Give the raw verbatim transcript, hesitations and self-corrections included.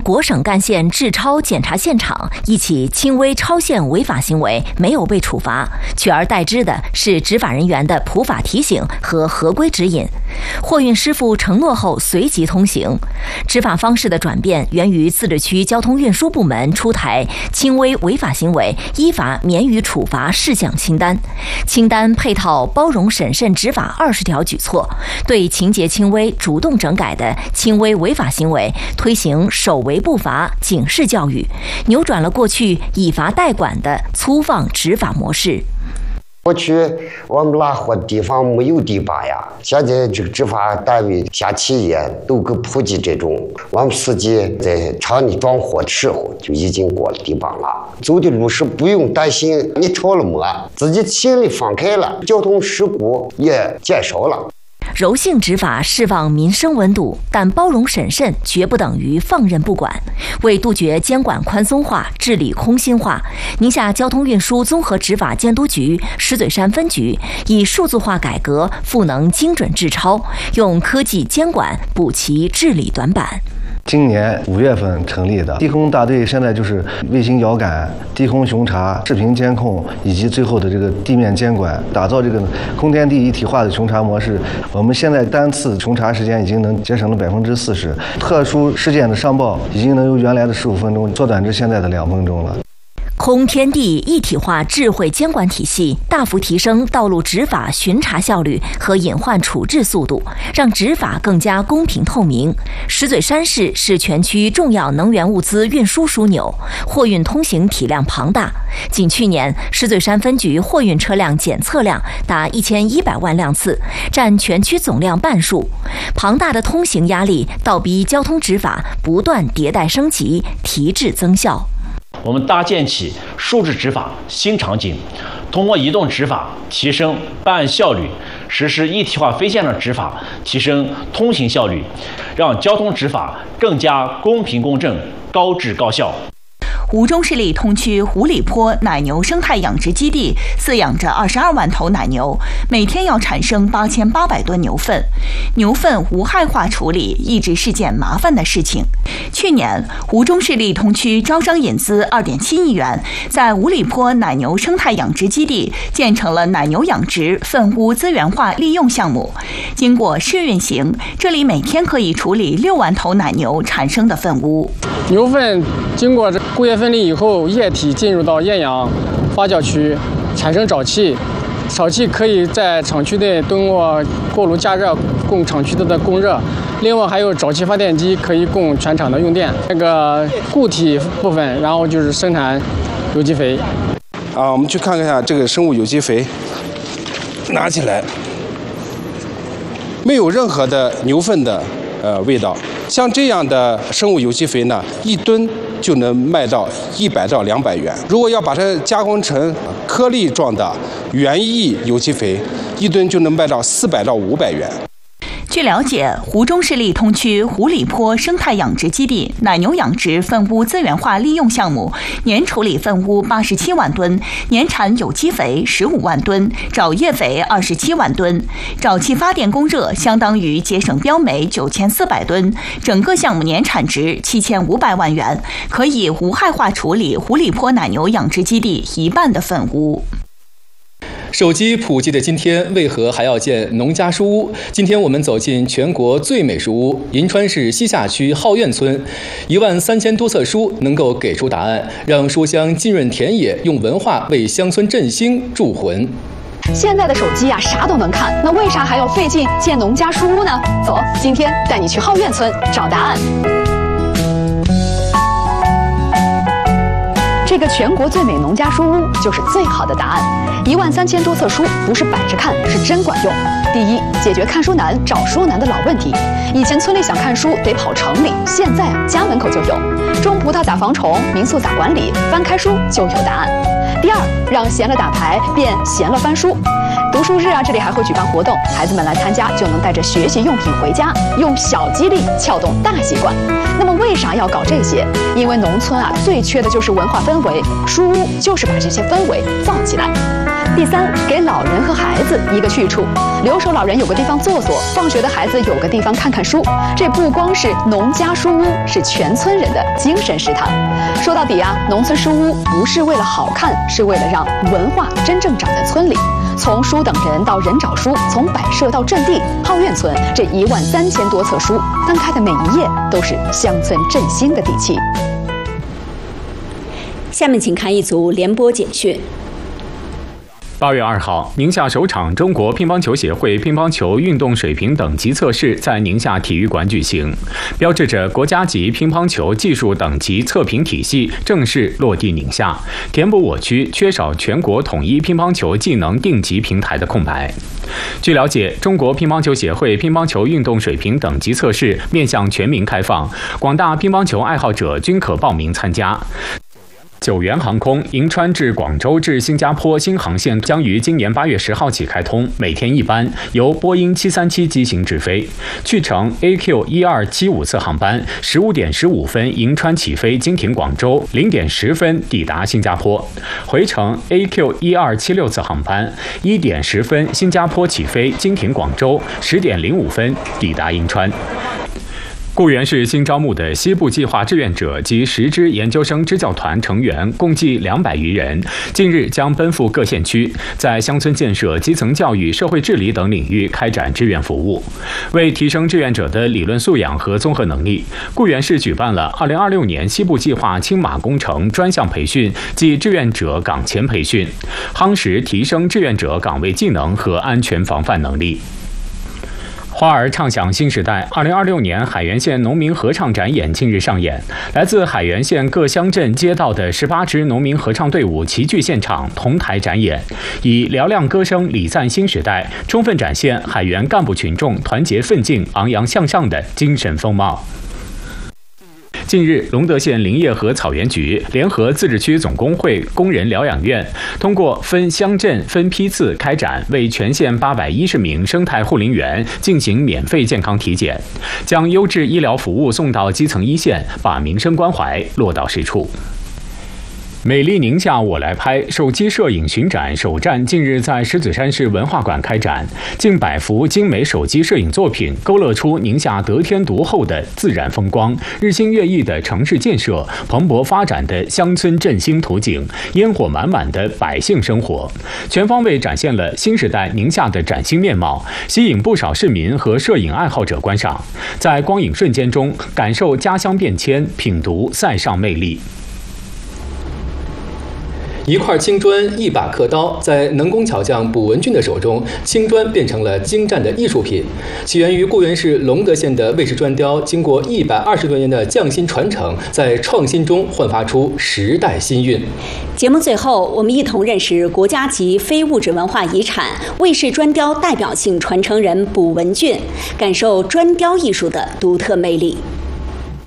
果省干县治超检查现场，一起轻微超限违法行为没有被处罚，取而代之的是执法人员的普法提醒和合规指引。货运师傅承诺后随即通行。执法方式的转变源于自治区交通运输部门出台轻微违法行为依法免予处罚事项清单，清单配套包容审慎执法二十条举措，对情节轻微、主动整改的轻微违法行为推行首违不罚警示教育，扭转了过去以罚代管的粗放执法模式。 过去我们拉货的地方没有堤坝呀，现在这个执法单位、下企业都给普及这种。我们司机在厂里装货的时候就已经过了堤坝了，走的路是不用担心你超了没，自己心里放开了，交通事故也减少了。 柔性执法释放民生温度，但包容审慎绝不等于放任不管。为杜绝监管宽松化、治理空心化，宁夏交通运输综合执法监督局石嘴山分局以数字化改革赋能精准治超，用科技监管补齐治理短板。 今年五月份成立的地空大队，现在就是卫星遥感、地空巡查、视频监控以及最后的这个地面监管，打造这个空天地一体化的巡查模式。我们现在单次巡查时间已经能节省了百分之四十，特殊事件的上报已经能由原来的十五分钟缩短至现在的两分钟了。 空天地一体化智慧监管体系大幅提升道路执法巡查效率和隐患处置速度，让执法更加公平透明。石嘴山市是全区重要能源物资运输枢纽，货运通行体量庞大。仅去年，石嘴山分局货运车辆检测量达一千一百万辆次，占全区总量半数。庞大的通行压力倒逼交通执法不断迭代升级，提质增效。 我们搭建起数字执法新场景，通过移动执法提升办案效率，实施一体化非线上执法，提升通行效率，让交通执法更加公平公正、高质高效。 吴中市里通区湖里坡奶牛生态养殖基地饲养着二十二万头奶牛，每天要产生八千八百吨牛粪。牛粪无害化处理一直是件麻烦的事情。去年，吴中市里通区招商引资二点七亿元，在五里坡奶牛生态养殖基地建成了奶牛养殖粪污资源化利用项目。经过试运行，这里每天可以处理六万头奶牛产生的粪污。 牛粪经过这工业分离以后，液体进入到厌氧发酵区，产生沼气。沼气可以在厂区内通过锅炉加热供厂区的供热，另外还有沼气发电机可以供全厂的用电。那个固体部分，然后就是生产有机肥。 啊，我们去看看一下这个生物有机肥，拿起来，没有任何的牛粪的呃味道。像这样的生物有机肥呢，一吨就能卖到一百到两百元。如果要把它加工成颗粒状的园艺有机肥，一吨就能卖到四百到五百元。 据了解，湖中市里通区湖里坡生态养殖基地奶牛养殖粪污资源化利用项目，年处理粪污八十七万吨，年产有机肥十五万吨，沼液肥二十七万吨，沼气发电供热相当于节省标煤九千四百吨，整个项目年产值七千五百万元，可以无害化处理湖里坡奶牛养殖基地一半的粪污。 手机普及的今天，为何还要建农家书屋？今天我们走进全国最美书屋——银川市西夏区浩苑村，一万三千多册书能够给出答案，让书香浸润田野，用文化为乡村振兴铸魂。 现在的手机啊，啥都能看，那为啥还要费劲建农家书屋呢？走，今天带你去浩苑村找答案。这个全国最美农家书屋就是最好的答案。一万三千多册书不是摆着看，是真管用。第一，解决看书难、找书难的老问题。以前村里想看书得跑城里，现在啊家门口就有。种葡萄咋防虫，民宿咋管理，翻开书就有答案。第二，让闲了打牌变闲了翻书。 读书日啊，这里还会举办活动，孩子们来参加就能带着学习用品回家，用小激励撬动大习惯。那么为啥要搞这些？因为农村啊，最缺的就是文化氛围，书屋就是把这些氛围造起来。第三，给老人和孩子一个去处，留守老人有个地方坐坐，放学的孩子有个地方看看书。这不光是农家书屋，是全村人的精神食堂。说到底啊，农村书屋不是为了好看，是为了让文化真正长在村里。从书等人到人找书，从摆设到阵地，浩苑村这一万三千多册书，翻开的每一页都是乡村振兴的底气。 下面请看一组联播简讯。 八月二号，宁夏首场中国乒乓球协会乒乓球运动水平等级测试在宁夏体育馆举行，标志着国家级乒乓球技术等级测评体系正式落地宁夏，填补我区缺少全国统一乒乓球技能定级平台的空白。据了解，中国乒乓球协会乒乓球运动水平等级测试面向全民开放，广大乒乓球爱好者均可报名参加。九元航空银川至广州至新加坡新航线将于今年八月十号起开通，每天一班，由波音七三七机型直飞。去程 A Q 一二七五次航班，十五点十五分银川起飞，经停广州，零点十分抵达新加坡。回程 A Q 一二七六次航班，一点十分新加坡起飞，经停广州，十点零五分抵达银川。固原市新招募的西部计划志愿者及十支研究生支教团成员共计两百余人，近日将奔赴各县区，在乡村建设、基层教育、社会治理等领域开展志愿服务。为提升志愿者的理论素养和综合能力，固原市举办了二零二六年西部计划青马工程专项培训暨志愿者岗前培训，夯实提升志愿者岗位技能和安全防范能力。花儿畅享新时代二零二六年海原县农民合唱展演近日上演，来自海原县各乡镇街道的十八支农民合唱队伍齐聚现场，同台展演，以嘹亮歌声礼赞新时代，充分展现海原干部群众团结奋进、昂扬向上的精神风貌。近日，隆德县林业和草原局联合自治区总工会工人疗养院，通过分乡镇、分批次开展，为全县八百一十名生态护林员进行免费健康体检，将优质医疗服务送到基层一线，把民生关怀落到实处。美丽宁夏我来拍手机摄影巡展首站近日在狮子山市文化馆开展，近百幅精美手机摄影作品勾勒出宁夏得天独厚的自然风光、日新月异的城市建设、蓬勃发展的乡村振兴图景、烟火满满的百姓生活，全方位展现了新时代宁夏的崭新面貌，吸引不少市民和摄影爱好者观赏，在光影瞬间中感受家乡变迁，品读塞上魅力。 一块青砖，一把刻刀，在能工巧匠卜文俊的手中，青砖变成了精湛的艺术品。起源于固原市隆德县的魏氏砖雕，经过一百二十多年的匠心传承，在创新中焕发出时代新韵。 节目最后，我们一同认识国家级非物质文化遗产魏氏砖雕代表性传承人卜文俊，感受砖雕艺术的独特魅力。